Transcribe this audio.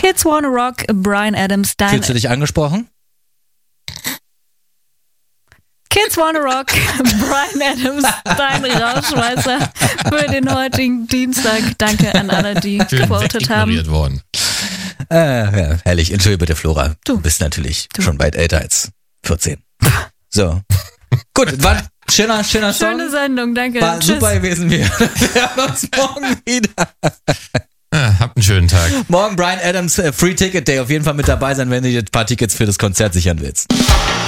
Kids Wanna Rock, Bryan Adams, Fühlst du dich angesprochen? Kids Wanna Rock, Bryan Adams, dein Rauschmeißer für den heutigen Dienstag. Danke an alle, die gewotet haben. Worden. Ja, herrlich. Entschuldige bitte, Flora. Du bist natürlich schon weit älter als 14. So. Gut, war ein schöner Song. Schöne Sendung, danke. War Tschüss. super gewesen. Wir hören uns morgen wieder. Habt einen schönen Tag. Morgen Bryan Adams Free Ticket Day. Auf jeden Fall mit dabei sein, wenn du dir ein paar Tickets für das Konzert sichern willst.